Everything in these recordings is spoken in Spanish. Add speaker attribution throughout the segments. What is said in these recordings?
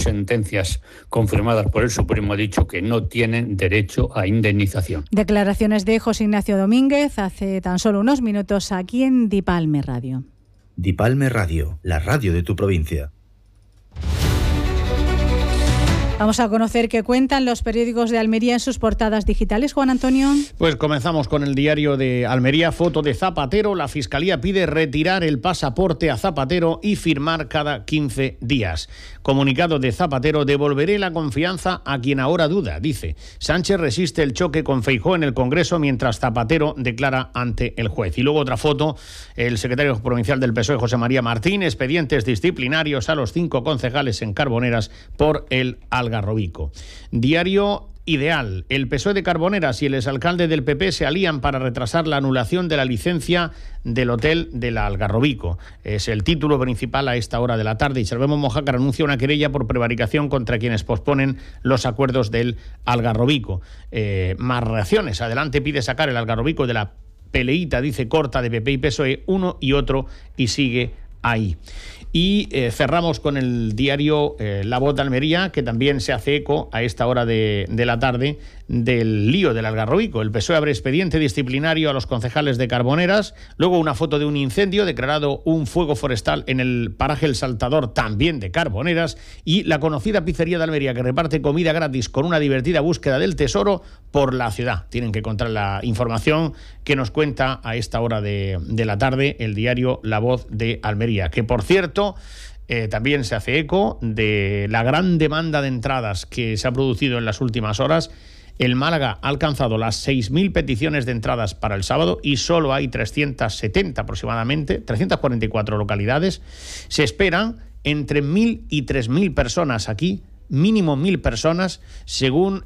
Speaker 1: sentencias confirmadas por el Supremo, ha dicho que no tienen derecho a indemnización.
Speaker 2: Declaraciones de José Ignacio Domínguez hace tan solo unos minutos aquí en Dipalme Radio.
Speaker 3: Dipalme Radio, la radio de tu provincia.
Speaker 2: Vamos a conocer qué cuentan los periódicos de Almería en sus portadas digitales. Juan Antonio.
Speaker 4: Pues comenzamos con el diario de Almería, foto de Zapatero. La Fiscalía pide retirar el pasaporte a Zapatero y firmar cada 15 días. Comunicado de Zapatero: devolveré la confianza a quien ahora duda, dice. Sánchez resiste el choque con Feijóo en el Congreso mientras Zapatero declara ante el juez. Y luego otra foto, el secretario provincial del PSOE, José María Martín, expedientes disciplinarios a los 5 concejales en Carboneras por el Algarrobico. Diario Ideal. El PSOE de Carboneras y el exalcalde del PP se alían para retrasar la anulación de la licencia del hotel del Algarrobico. Es el título principal a esta hora de la tarde. Y Salvemos Mojácar anuncia una querella por prevaricación contra quienes posponen los acuerdos del Algarrobico. Más reacciones. Adelante pide sacar el Algarrobico de la peleita, dice, corta de PP y PSOE, uno y otro, y sigue ahí. Y cerramos con el diario La Voz de Almería, que también se hace eco a esta hora de la tarde del lío del Algarrobico. El PSOE abre expediente disciplinario a los concejales de Carboneras. Luego una foto de un incendio, declarado un fuego forestal en el paraje El Saltador, también de Carboneras. Y la conocida pizzería de Almería, que reparte comida gratis con una divertida búsqueda del tesoro por la ciudad. Tienen que encontrar la información que nos cuenta a esta hora de la tarde el diario La Voz de Almería, que por cierto también se hace eco de la gran demanda de entradas que se ha producido en las últimas horas. El Málaga ha alcanzado las 6.000 peticiones de entradas para el sábado y solo hay 370 aproximadamente, 344 localidades. Se esperan entre 1.000 y 3.000 personas aquí, mínimo 1.000 personas, según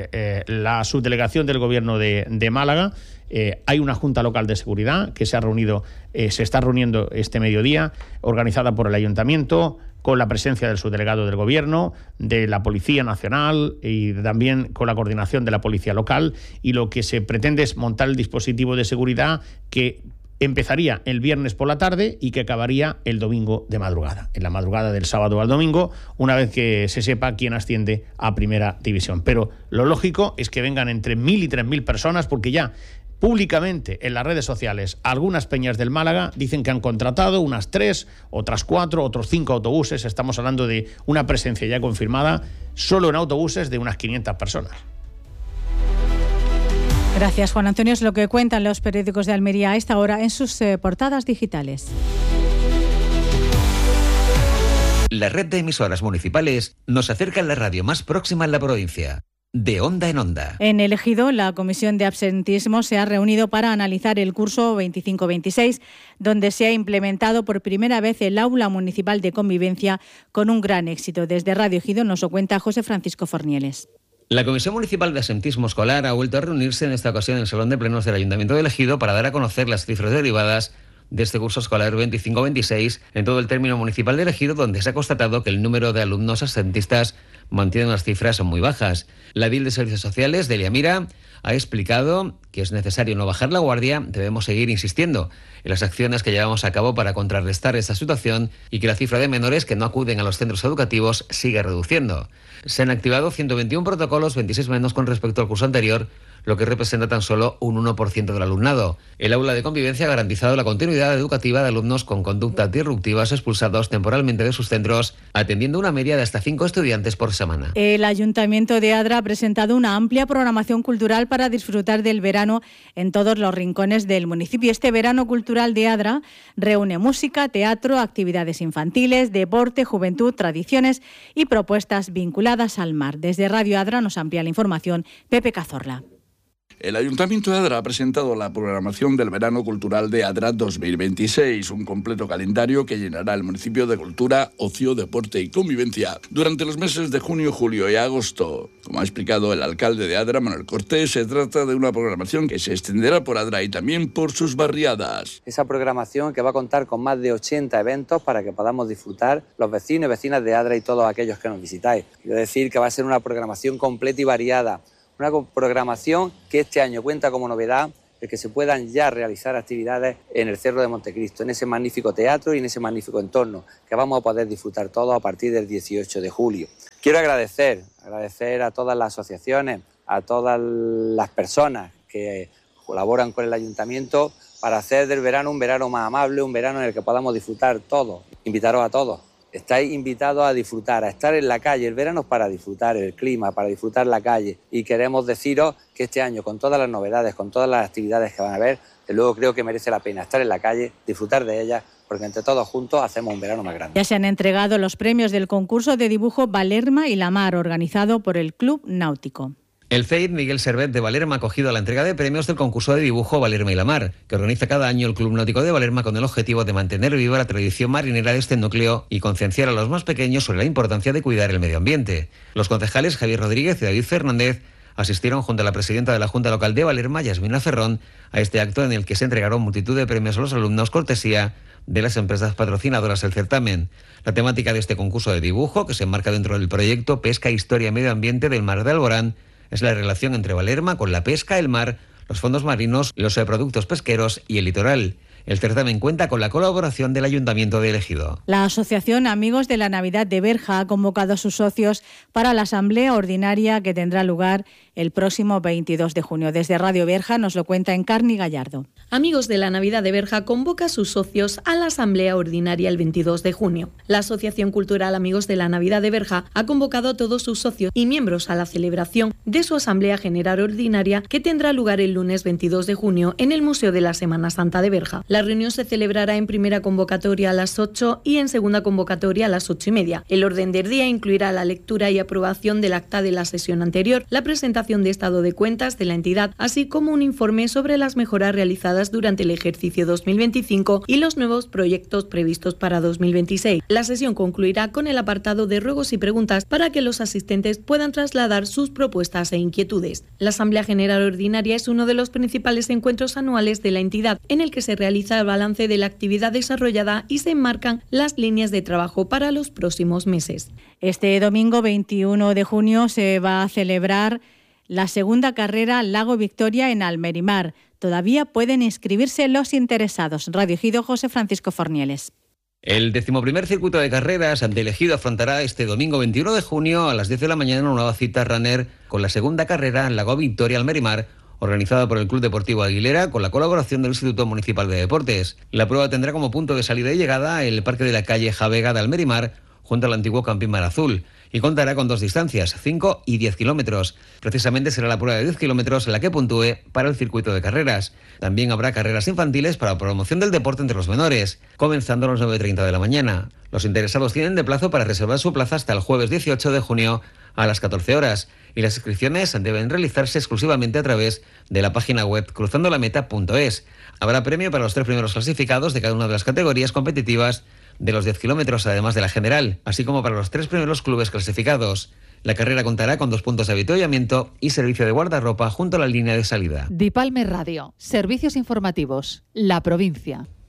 Speaker 4: la subdelegación del Gobierno de Málaga. Hay una Junta Local de Seguridad que se está reuniendo este mediodía, organizada por el Ayuntamiento, con la presencia del subdelegado del Gobierno, de la Policía Nacional y también con la coordinación de la Policía Local, y lo que se pretende es montar el dispositivo de seguridad que empezaría el viernes por la tarde y que acabaría el domingo de madrugada, en la madrugada del sábado al domingo, una vez que se sepa quién asciende a Primera División. Pero lo lógico es que vengan entre 1.000 y 3.000 personas, porque ya públicamente en las redes sociales algunas peñas del Málaga dicen que han contratado unas 3, otras 4, otros 5 autobuses. Estamos hablando de una presencia ya confirmada solo en autobuses de unas 500 personas.
Speaker 2: Gracias, Juan Antonio. Es lo que cuentan los periódicos de Almería a esta hora en sus portadas digitales.
Speaker 5: La red de emisoras municipales nos acerca a la radio más próxima en la provincia. De onda en onda.
Speaker 2: En el Ejido, la Comisión de Absentismo se ha reunido para analizar el curso 25-26, donde se ha implementado por primera vez el aula municipal de convivencia con un gran éxito. Desde Radio Ejido nos lo cuenta José Francisco Fornieles.
Speaker 5: La Comisión Municipal de Absentismo Escolar ha vuelto a reunirse en esta ocasión en el Salón de Plenos del Ayuntamiento de Ejido para dar a conocer las cifras derivadas de este curso escolar 25-26 en todo el término municipal de Ejido, donde se ha constatado que el número de alumnos absentistas mantiene unas cifras muy bajas. La edil de Servicios Sociales, Delia Mira, ha explicado que es necesario no bajar la guardia, debemos seguir insistiendo en las acciones que llevamos a cabo para contrarrestar esta situación y que la cifra de menores que no acuden a los centros educativos sigue reduciendo. Se han activado 121 protocolos, 26 menos con respecto al curso anterior, lo que representa tan solo un 1% del alumnado. El aula de convivencia ha garantizado la continuidad educativa de alumnos con conductas disruptivas expulsados temporalmente de sus centros, atendiendo una media de hasta 5 estudiantes por semana.
Speaker 2: El Ayuntamiento de Adra ha presentado una amplia programación cultural para disfrutar del verano en todos los rincones del municipio. Este verano cultural de Adra reúne música, teatro, actividades infantiles, deporte, juventud, tradiciones y propuestas vinculadas al mar. Desde Radio Adra nos amplía la información Pepe Cazorla.
Speaker 6: El Ayuntamiento de Adra ha presentado la programación del Verano Cultural de Adra 2026, un completo calendario que llenará el municipio de cultura, ocio, deporte y convivencia durante los meses de junio, julio y agosto. Como ha explicado el alcalde de Adra, Manuel Cortés, se trata de una programación que se extenderá por Adra y también por sus barriadas.
Speaker 7: Esa programación que va a contar con más de 80 eventos para que podamos disfrutar los vecinos y vecinas de Adra y todos aquellos que nos visitáis. Quiero decir que va a ser una programación completa y variada. Una programación que este año cuenta como novedad el que se puedan ya realizar actividades en el Cerro de Montecristo, en ese magnífico teatro y en ese magnífico entorno que vamos a poder disfrutar todos a partir del 18 de julio. Quiero agradecer a todas las asociaciones, a todas las personas que colaboran con el Ayuntamiento para hacer del verano un verano más amable, un verano en el que podamos disfrutar todos. Invitaros a todos. Estáis invitados a disfrutar, a estar en la calle. El verano es para disfrutar el clima, para disfrutar la calle. Y queremos deciros que este año, con todas las novedades, con todas las actividades que van a haber, que luego creo que merece la pena estar en la calle, disfrutar de ellas, porque entre todos juntos hacemos un verano más grande.
Speaker 2: Ya se han entregado los premios del concurso de dibujo Valerma y la Mar, organizado por el Club Náutico.
Speaker 5: El CEID Miguel Servet de Valerma ha acogido la entrega de premios del concurso de dibujo Valerma y la Mar, que organiza cada año el Club Náutico de Valerma con el objetivo de mantener viva la tradición marinera de este núcleo y concienciar a los más pequeños sobre la importancia de cuidar el medio ambiente. Los concejales Javier Rodríguez y David Fernández asistieron junto a la presidenta de la Junta Local de Valerma, Yasmina Ferrón, a este acto en el que se entregaron multitud de premios a los alumnos cortesía de las empresas patrocinadoras del certamen. La temática de este concurso de dibujo, que se enmarca dentro del proyecto Pesca, Historia y Medio Ambiente del Mar de Alborán, es la relación entre Valerma con la pesca, el mar, los fondos marinos, los productos pesqueros y el litoral. El certamen cuenta con la colaboración del Ayuntamiento de Ejido.
Speaker 2: La Asociación Amigos de la Navidad de Berja ha convocado a sus socios para la asamblea ordinaria que tendrá lugar el próximo 22 de junio. Desde Radio Berja nos lo cuenta Encarni Gallardo.
Speaker 8: Amigos de la Navidad de Berja convoca a sus socios a la asamblea ordinaria el 22 de junio. La Asociación Cultural Amigos de la Navidad de Berja ha convocado a todos sus socios y miembros a la celebración de su asamblea general ordinaria que tendrá lugar el lunes 22 de junio en el Museo de la Semana Santa de Berja. La reunión se celebrará en primera convocatoria a las 8 y en segunda convocatoria a las 8:30. El orden del día incluirá la lectura y aprobación del acta de la sesión anterior, la presentación de estado de cuentas de la entidad, así como un informe sobre las mejoras realizadas durante el ejercicio 2025 y los nuevos proyectos previstos para 2026. La sesión concluirá con el apartado de ruegos y preguntas para que los asistentes puedan trasladar sus propuestas e inquietudes. La Asamblea General Ordinaria es uno de los principales encuentros anuales de la entidad, en el que se realiza el balance de la actividad desarrollada y se enmarcan las líneas de trabajo para los próximos meses.
Speaker 2: Este domingo 21 de junio se va a celebrar la segunda carrera Lago Victoria en Almerimar. Todavía pueden inscribirse los interesados. Radio Ejido, José Francisco Fornieles.
Speaker 5: El 11º circuito de carreras ante el Ejido afrontará este domingo 21 de junio a las 10 de la mañana una nueva cita runner con la segunda carrera Lago Victoria Almerimar, organizada por el Club Deportivo Aguilera con la colaboración del Instituto Municipal de Deportes. La prueba tendrá como punto de salida y llegada el Parque de la Calle Javega de Almerimar, junto al antiguo Campín Mar Azul, y contará con dos distancias, 5 y 10 kilómetros. Precisamente será la prueba de 10 kilómetros la que puntúe para el circuito de carreras. También habrá carreras infantiles para promoción del deporte entre los menores, comenzando a las 9:30 de la mañana. Los interesados tienen de plazo para reservar su plaza hasta el jueves 18 de junio a las 14 horas y las inscripciones deben realizarse exclusivamente a través de la página web cruzandolameta.es. Habrá premio para los 3 primeros clasificados de cada una de las categorías competitivas de los 10 kilómetros, además de la general, así como para los 3 primeros clubes clasificados. La carrera contará con 2 puntos de avituallamiento y servicio de guardarropa junto a la línea de salida.
Speaker 9: Dipalme Radio, servicios informativos, La Provincia.